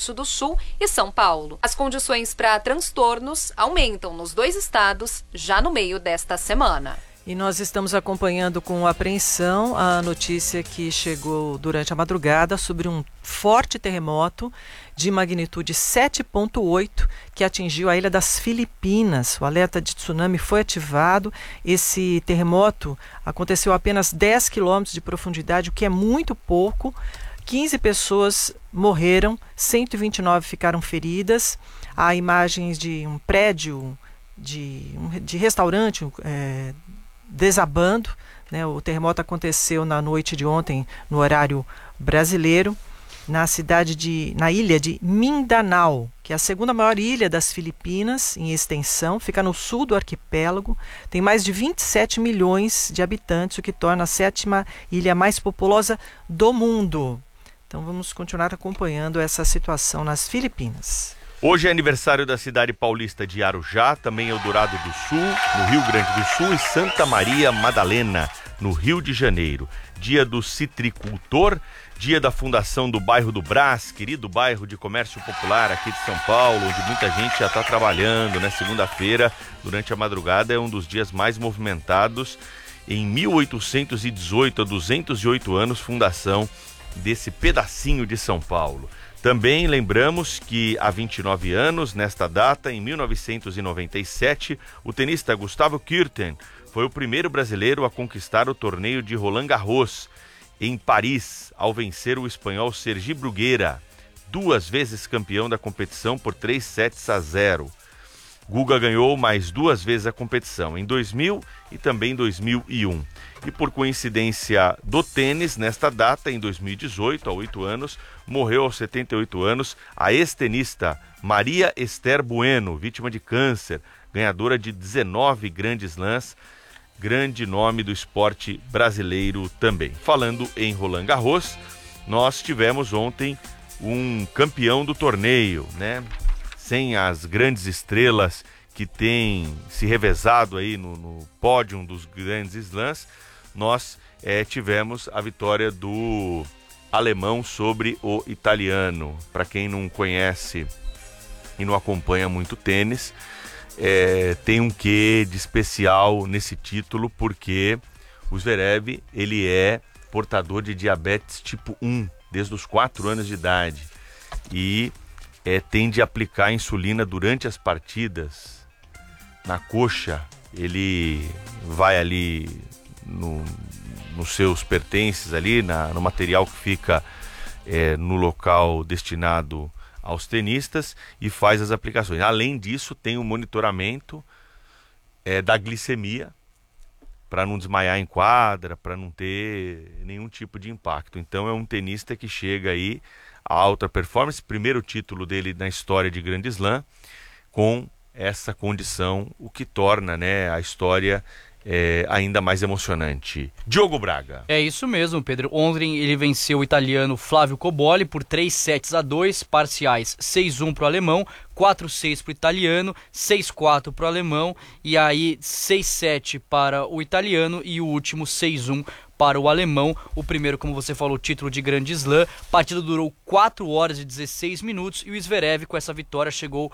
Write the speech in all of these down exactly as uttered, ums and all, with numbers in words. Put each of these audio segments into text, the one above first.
Grande do Sul e São Paulo. As condições para transtornos aumentam nos dois estados já no meio desta semana. E nós estamos acompanhando com apreensão a notícia que chegou durante a madrugada sobre um forte terremoto de magnitude sete ponto oito que atingiu a ilha das Filipinas. O alerta de tsunami foi ativado. Esse terremoto aconteceu a apenas dez quilômetros de profundidade, o que é muito pouco. quinze pessoas morreram, cento e vinte e nove ficaram feridas. Há imagens de um prédio de, de restaurante é, desabando, né? O terremoto aconteceu na noite de ontem, no horário brasileiro, na cidade de, na ilha de Mindanao, que é a segunda maior ilha das Filipinas em extensão, fica no sul do arquipélago, tem mais de vinte e sete milhões de habitantes, o que torna a sétima ilha mais populosa do mundo. Então vamos continuar acompanhando essa situação nas Filipinas. Hoje é aniversário da cidade paulista de Arujá, também Eldorado do Sul, no Rio Grande do Sul, e Santa Maria Madalena, no Rio de Janeiro. Dia do citricultor, dia da fundação do bairro do Brás, querido bairro de comércio popular aqui de São Paulo, onde muita gente já está trabalhando, né? Segunda-feira, durante a madrugada, é um dos dias mais movimentados. Em mil oitocentos e dezoito, há duzentos e oito anos, fundação desse pedacinho de São Paulo. Também lembramos que há vinte e nove anos, nesta data, em mil novecentos e noventa e sete, o tenista Gustavo Kuerten foi o primeiro brasileiro a conquistar o torneio de Roland Garros, em Paris, ao vencer o espanhol Sergi Bruguera, duas vezes campeão da competição por três sets a zero. Guga ganhou mais duas vezes a competição, em dois mil e também em dois mil e um. E por coincidência do tênis, nesta data, em dois mil e dezoito, há oito anos, morreu aos setenta e oito anos a ex-tenista Maria Esther Bueno, vítima de câncer, ganhadora de dezenove grandes slams, grande nome do esporte brasileiro também. Falando em Roland Garros, nós tivemos ontem um campeão do torneio, né? Sem as grandes estrelas que têm se revezado aí no, no pódio dos grandes slams, nós é, tivemos a vitória do alemão sobre o italiano. Para quem não conhece e não acompanha muito tênis, é, tem um quê de especial nesse título, porque o Zverev, ele é portador de diabetes tipo um, desde os quatro anos de idade, e É, tem de aplicar insulina durante as partidas na coxa. Ele vai ali no, nos seus pertences ali, na, no material que fica é, no local destinado aos tenistas, e faz as aplicações. Além disso, tem o monitoramento é, da glicemia, para não desmaiar em quadra, para não ter nenhum tipo de impacto. Então é um tenista que chega aí a alta performance, primeiro título dele na história de Grande Slam, com essa condição, o que torna, né, a história é, ainda mais emocionante. Diogo Braga. É isso mesmo, Pedro. Ontem ele venceu o italiano Flávio Cobolli por três sets a dois, parciais seis a um para o alemão, quatro a seis para o italiano, seis a quatro para o alemão, e aí seis a sete para o italiano e o último seis a um para o alemão. O primeiro, como você falou, título de Grande Slam. A partida durou quatro horas e dezesseis minutos e o Zverev, com essa vitória, chegou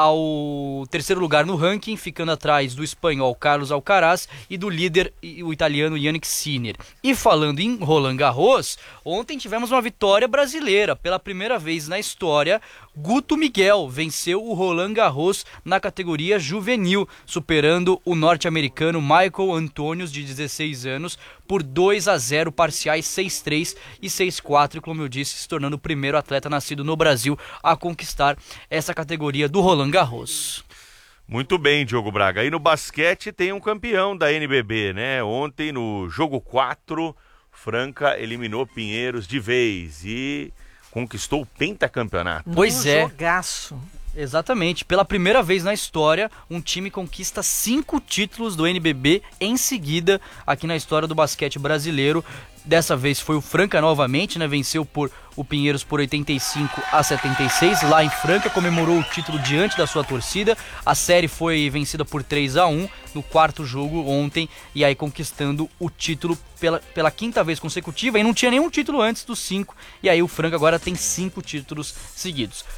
ao terceiro lugar no ranking, ficando atrás do espanhol Carlos Alcaraz e do líder, o italiano Jannik Sinner. E falando em Roland Garros, ontem tivemos uma vitória brasileira. Pela primeira vez na história, Guto Miguel venceu o Roland Garros na categoria juvenil, superando o norte-americano Michael Antonius, de dezesseis anos, por dois a zero, parciais seis a três e seis a quatro, como eu disse, se tornando o primeiro atleta nascido no Brasil a conquistar essa categoria do Roland Garros. Muito bem, Diogo Braga. E no basquete tem um campeão da N B B, né? Ontem, no jogo quatro, Franca eliminou Pinheiros de vez e conquistou o pentacampeonato. Pois é. Jogaço. Exatamente. Pela primeira vez na história, um time conquista cinco títulos do N B B em seguida aqui na história do basquete brasileiro. Dessa vez foi o Franca novamente, né? Venceu por o Pinheiros por oitenta e cinco a setenta e seis. Lá em Franca, comemorou o título diante da sua torcida. A série foi vencida por três a um no quarto jogo ontem, e aí conquistando o título pela, pela quinta vez consecutiva. E não tinha nenhum título antes dos cinco, e aí o Franca agora tem cinco títulos seguidos.